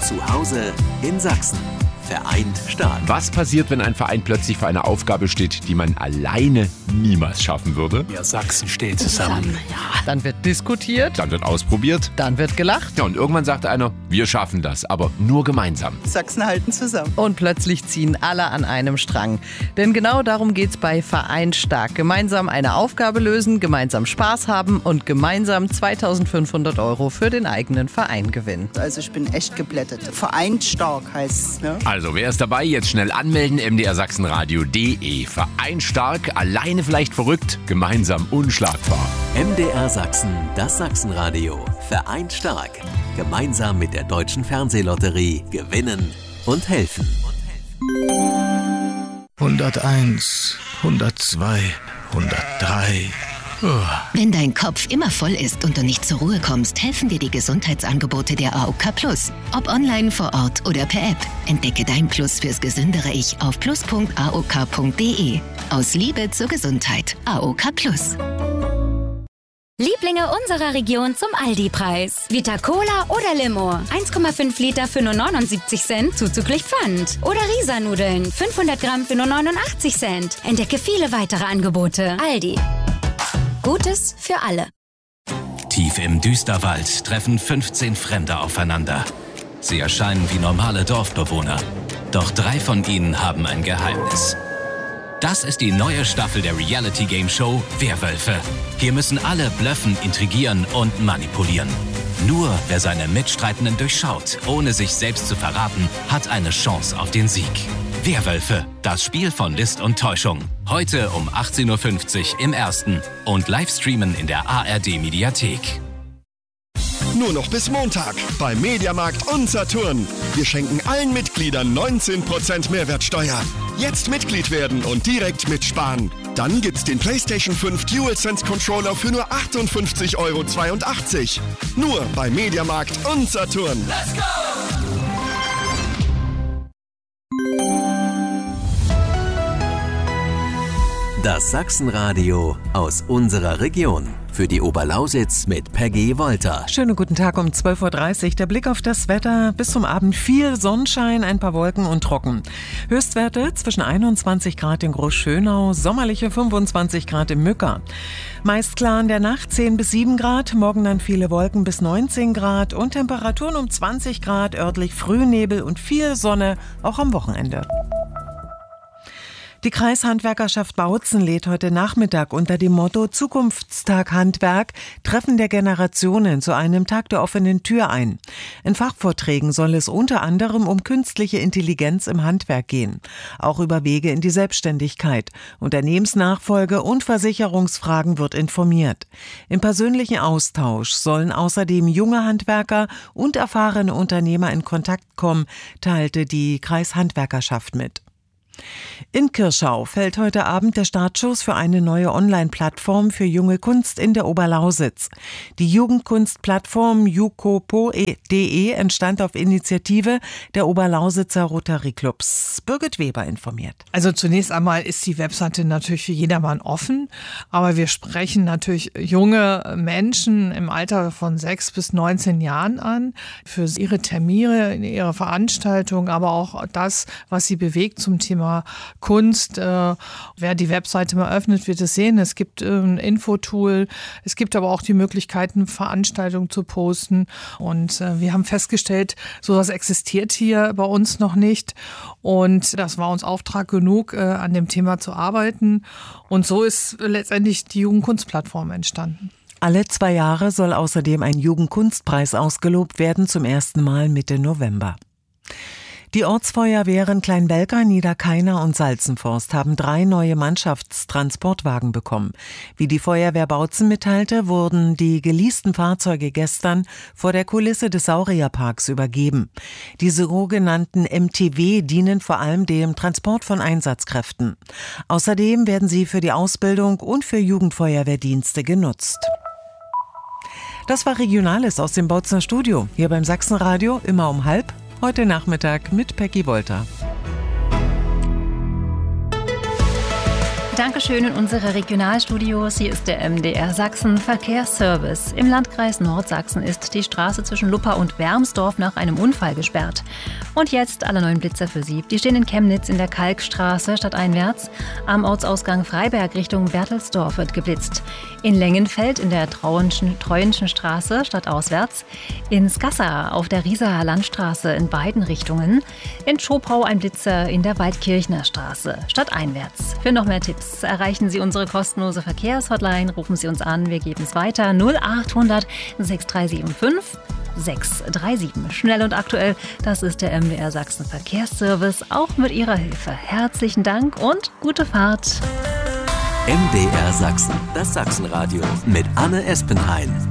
Zu Hause in Sachsen. Vereint stark. Was passiert, wenn ein Verein plötzlich vor einer Aufgabe steht, die man alleine niemals schaffen würde? Ja, Sachsen steht zusammen. Dann wird diskutiert. Dann wird ausprobiert. Dann wird gelacht. Ja, und irgendwann sagt einer, wir schaffen das, aber nur gemeinsam. Sachsen halten zusammen. Und plötzlich ziehen alle an einem Strang. Denn genau darum geht's bei Vereint stark. Gemeinsam eine Aufgabe lösen, gemeinsam Spaß haben und gemeinsam 2.500 € für den eigenen Verein gewinnen. Also ich bin echt geplättet. Vereint stark heißt es, ne? Also, wer ist dabei? Jetzt schnell anmelden, mdrsachsenradio.de. Vereint stark, alleine vielleicht verrückt, gemeinsam unschlagbar. MDR Sachsen, das Sachsenradio. Vereint stark. Gemeinsam mit der Deutschen Fernsehlotterie gewinnen und helfen. 101, 102, 103. Wenn dein Kopf immer voll ist und du nicht zur Ruhe kommst, helfen dir die Gesundheitsangebote der AOK Plus. Ob online, vor Ort oder per App. Entdecke dein Plus fürs gesündere Ich auf plus.aok.de. Aus Liebe zur Gesundheit. AOK Plus. Lieblinge unserer Region zum Aldi-Preis. Vita Cola oder Limo. 1,5 Liter für nur 79 Cent, zuzüglich Pfand. Oder Risa-Nudeln. 500 Gramm für nur 89 Cent. Entdecke viele weitere Angebote. Aldi. Gutes für alle. Tief im Düsterwald treffen 15 Fremde aufeinander. Sie erscheinen wie normale Dorfbewohner. Doch 3 von ihnen haben ein Geheimnis. Das ist die neue Staffel der Reality-Game-Show Werwölfe. Hier müssen alle blöffen, intrigieren und manipulieren. Nur wer seine Mitstreitenden durchschaut, ohne sich selbst zu verraten, hat eine Chance auf den Sieg. Werwölfe, das Spiel von List und Täuschung. Heute um 18.50 Uhr im Ersten und Livestreamen in der ARD-Mediathek. Nur noch bis Montag bei Mediamarkt und Saturn. Wir schenken allen Mitgliedern 19% Mehrwertsteuer. Jetzt Mitglied werden und direkt mitsparen. Dann gibt's den PlayStation 5 DualSense Controller für nur 58,82 €. Nur bei Mediamarkt und Saturn. Let's go! Das Sachsenradio aus unserer Region. Für die Oberlausitz mit Peggy Wolter. Schönen guten Tag um 12.30 Uhr. Der Blick auf das Wetter. Bis zum Abend viel Sonnenschein, ein paar Wolken und trocken. Höchstwerte zwischen 21 Grad in Großschönau, sommerliche 25 Grad im Mücker. Meist klar in der Nacht 10 bis 7 Grad, morgen dann viele Wolken bis 19 Grad und Temperaturen um 20 Grad, örtlich Frühnebel und viel Sonne, auch am Wochenende. Die Kreishandwerkerschaft Bautzen lädt heute Nachmittag unter dem Motto Zukunftstag Handwerk Treffen der Generationen zu einem Tag der offenen Tür ein. In Fachvorträgen soll es unter anderem um künstliche Intelligenz im Handwerk gehen, auch über Wege in die Selbstständigkeit, Unternehmensnachfolge und Versicherungsfragen wird informiert. Im persönlichen Austausch sollen außerdem junge Handwerker und erfahrene Unternehmer in Kontakt kommen, teilte die Kreishandwerkerschaft mit. In Kirschau fällt heute Abend der Startschuss für eine neue Online-Plattform für junge Kunst in der Oberlausitz. Die Jugendkunstplattform jukopo.de entstand auf Initiative der Oberlausitzer Rotary Clubs. Birgit Weber informiert. Also zunächst einmal ist die Webseite natürlich für jedermann offen, aber wir sprechen natürlich junge Menschen im Alter von 6 bis 19 Jahren an für ihre Termine, ihre Veranstaltungen, aber auch das, was sie bewegt zum Thema Kunst. Wer die Webseite mal öffnet, wird es sehen. Es gibt ein Infotool. Es gibt aber auch die Möglichkeiten, Veranstaltungen zu posten. Und wir haben festgestellt, sowas existiert hier bei uns noch nicht. Und das war uns Auftrag genug, an dem Thema zu arbeiten. Und so ist letztendlich die Jugendkunstplattform entstanden. Alle 2 Jahre soll außerdem ein Jugendkunstpreis ausgelobt werden, zum ersten Mal Mitte November. Die Ortsfeuerwehren Kleinwelker, Niederkainer und Salzenforst haben 3 neue Mannschaftstransportwagen bekommen. Wie die Feuerwehr Bautzen mitteilte, wurden die geleasten Fahrzeuge gestern vor der Kulisse des Saurierparks übergeben. Die sogenannten MTW dienen vor allem dem Transport von Einsatzkräften. Außerdem werden sie für die Ausbildung und für Jugendfeuerwehrdienste genutzt. Das war Regionales aus dem Bautzener Studio, hier beim Sachsenradio, immer um 12:30. Heute Nachmittag mit Peggy Wolter. Dankeschön in unsere Regionalstudios. Hier ist der MDR Sachsen Verkehrsservice. Im Landkreis Nordsachsen ist die Straße zwischen Luppa und Wermsdorf nach einem Unfall gesperrt. Und jetzt alle neuen Blitzer für Sie. Die stehen in Chemnitz in der Kalkstraße stadteinwärts. Am Ortsausgang Freiberg Richtung Berthelsdorf wird geblitzt. In Lengenfeld in der Treuenschen Straße stadtauswärts. In Skassa auf der Rieser Landstraße in beiden Richtungen. In Schopau ein Blitzer in der Waldkirchner Straße stadteinwärts. Für noch mehr Tipps erreichen Sie unsere kostenlose Verkehrshotline. Rufen Sie uns an, wir geben es weiter. 0800 6375 637. Schnell und aktuell, das ist der MDR Sachsen Verkehrsservice. Auch mit Ihrer Hilfe. Herzlichen Dank und gute Fahrt. MDR Sachsen, das Sachsenradio mit Anne Espenhain.